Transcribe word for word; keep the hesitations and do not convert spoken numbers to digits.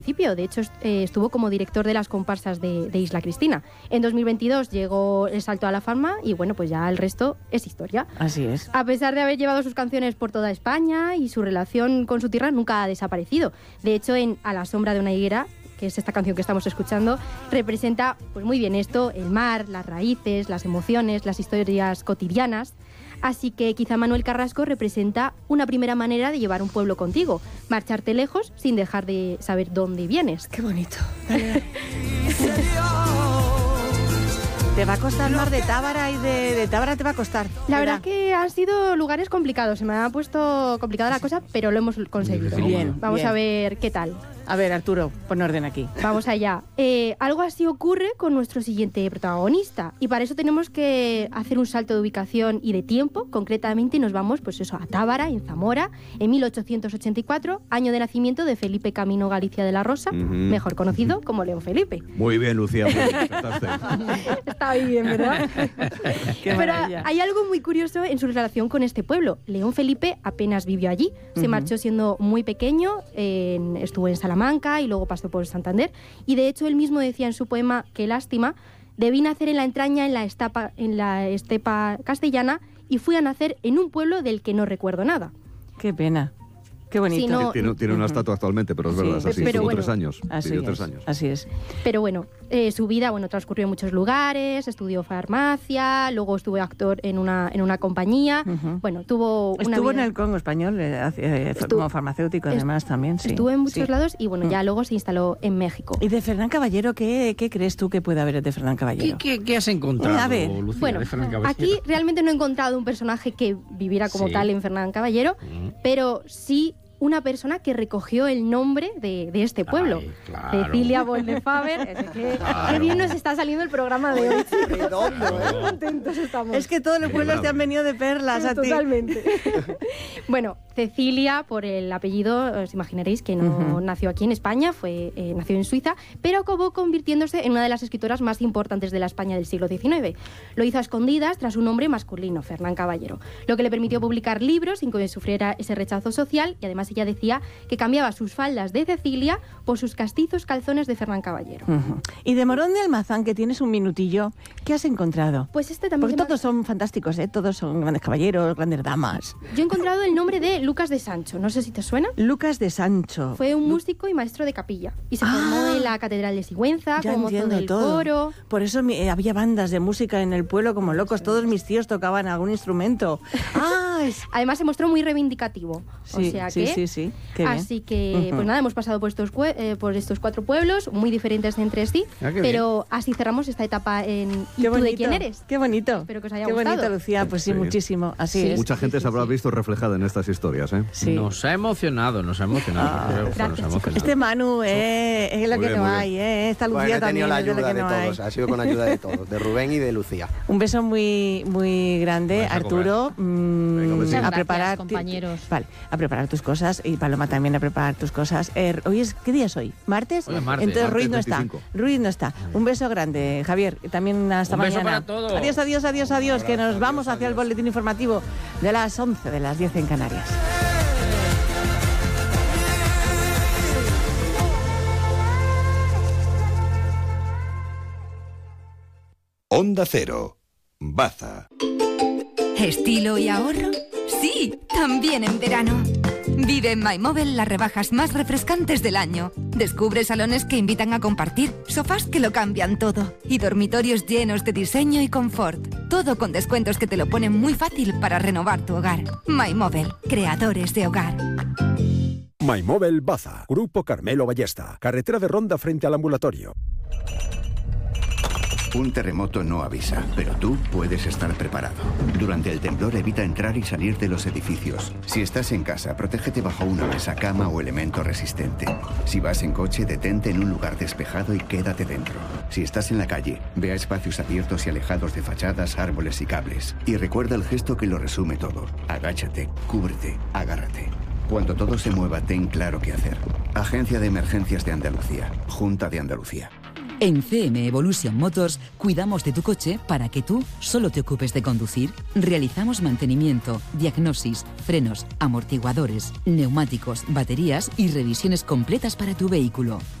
De hecho, eh, estuvo como director de las comparsas de, de Isla Cristina. En dos mil veintidós llegó el salto a la fama y bueno, pues ya el resto es historia. Así es. A pesar de haber llevado sus canciones por toda España y su relación con su tierra nunca ha desaparecido. De hecho, en A la sombra de una higuera, que es esta canción que estamos escuchando, representa pues muy bien esto, el mar, las raíces, las emociones, las historias cotidianas. Así que quizá Manuel Carrasco representa una primera manera de llevar un pueblo contigo, marcharte lejos sin dejar de saber dónde vienes. Qué bonito. Te va a costar más de Tábara y de, de Tábara te va a costar. La verdad que han sido lugares complicados, se me ha puesto complicada la cosa, pero lo hemos conseguido. Bien, Vamos bien. a ver qué tal. A ver, Arturo, pon orden aquí. Vamos allá. Eh, algo así ocurre con nuestro siguiente protagonista y para eso tenemos que hacer un salto de ubicación y de tiempo. Concretamente nos vamos pues eso, a Tábara, en Zamora, en mil ochocientos ochenta y cuatro, año de nacimiento de Felipe Camino Galicia de la Rosa, uh-huh. mejor conocido como León Felipe. Muy bien, Lucía. Está bien, ¿verdad? Qué Pero maravilla. Hay algo muy curioso en su relación con este pueblo. León Felipe apenas vivió allí. Se uh-huh. marchó siendo muy pequeño, en, estuvo en Salamanca y luego pasó por Santander. Y de hecho él mismo decía en su poema Qué lástima, debí nacer en la entraña en la, estapa, en la estepa castellana y fui a nacer en un pueblo del que no recuerdo nada. Qué pena. Qué bonito. Si no, tiene, tiene una estatua actualmente, pero es sí, verdad, es así. Pero Tuvo bueno, tres años. Así vivió es, tres años. Así es. Pero bueno, eh, su vida bueno, transcurrió en muchos lugares, estudió farmacia, luego estuvo actor en una, en una compañía. Uh-huh. Bueno, tuvo una Estuvo vida... en el Congo español, eh, estuvo, como farmacéutico además también, sí. Estuvo en muchos sí. lados y bueno, ya luego se instaló en México. ¿Y de Fernán Caballero qué, qué crees tú que puede haber de Fernán Caballero? ¿Qué, qué, qué has encontrado, a ver. Lucía, bueno, de Fernán Caballero? Aquí realmente no he encontrado un personaje que viviera como sí. tal en Fernán Caballero, uh-huh. pero sí una persona que recogió el nombre de, de este pueblo. Ay, claro. Cecilia Boldefáver. Que, claro. Qué bien nos está saliendo el programa de hoy. Redondo, ¿eh? Contentos estamos. Es que todos los pueblos sí, te han venido de perlas, sí, a totalmente. ti. Totalmente. Bueno, Cecilia, por el apellido, os imaginaréis que no uh-huh. nació aquí en España, fue, eh, nació en Suiza, pero acabó convirtiéndose en una de las escritoras más importantes de la España del siglo diecinueve. Lo hizo a escondidas tras un nombre masculino, Fernán Caballero, lo que le permitió publicar libros sin que sufriera ese rechazo social y además ella decía que cambiaba sus faldas de Cecilia por sus castizos calzones de Fernán Caballero. Uh-huh. Y de Morón de Almazán, que tienes un minutillo, ¿qué has encontrado? Pues este también... Porque todos son fantásticos, ¿eh? Todos son grandes caballeros, grandes damas. Yo he encontrado el nombre de Lucas de Sancho, no sé si te suena. Lucas de Sancho. Fue un músico y maestro de capilla y se ah, formó en la Catedral de Sigüenza como mozo del todo. coro. Por eso mi, eh, había bandas de música en el pueblo como locos, todos mis tíos tocaban algún instrumento. Ah, es... Además se mostró muy reivindicativo. Sí, o sea sí, que, sí, sí. Qué así bien. que, uh-huh. pues nada, hemos pasado por estos, eh, por estos cuatro pueblos, muy diferentes entre sí, ah, pero bien. Así cerramos esta etapa en ¿Y tú de quién eres? Qué bonito. Espero que os haya qué gustado. bonito, Lucía, pues sí, sí. muchísimo. Así sí. es. Mucha gente sí, se habrá sí. visto reflejada en estas historias, ¿eh? Sí. Nos ha emocionado, nos ha emocionado. Ah, creo, gracias, nos ha emocionado. Este Manu eh, es lo muy que bien, no hay, eh. Esta Lucía bueno, he también la es de ayuda lo que de no todos, hay. ha sido con ayuda de todos, de Rubén y de Lucía. Un beso muy muy grande, Arturo. Mmm, Venga, Muchas a gracias, preparar compañeros. Vale, a preparar tus cosas y Paloma también a preparar tus cosas. Eh, hoy es ¿qué día es hoy? ¿Martes? Hoy es martes. Entonces martes Ruiz no veinticinco. está. Ruiz no está. Un beso grande, Javier. También hasta Un beso mañana. para todos. Adiós, adiós, adiós, adiós. Que nos adiós, vamos hacia adiós. el boletín informativo de las once, de las diez en Canarias. Onda Cero, Baza. ¿Estilo y ahorro? Sí, también en verano. Vive en MyMobile las rebajas más refrescantes del año. Descubre salones que invitan a compartir, sofás que lo cambian todo y dormitorios llenos de diseño y confort. Todo con descuentos que te lo ponen muy fácil para renovar tu hogar. MyMobile, creadores de hogar. MyMobile Baza, Grupo Carmelo Ballesta, carretera de Ronda frente al ambulatorio. Un terremoto no avisa, pero tú puedes estar preparado. Durante el temblor evita entrar y salir de los edificios. Si estás en casa, protégete bajo una mesa, cama o elemento resistente. Si vas en coche, detente en un lugar despejado y quédate dentro. Si estás en la calle, ve a espacios abiertos y alejados de fachadas, árboles y cables. Y recuerda el gesto que lo resume todo. Agáchate, cúbrete, agárrate. Cuando todo se mueva, ten claro qué hacer. Agencia de Emergencias de Andalucía. Junta de Andalucía. En C M Evolution Motors cuidamos de tu coche para que tú solo te ocupes de conducir. Realizamos mantenimiento, diagnosis, frenos, amortiguadores, neumáticos, baterías y revisiones completas para tu vehículo.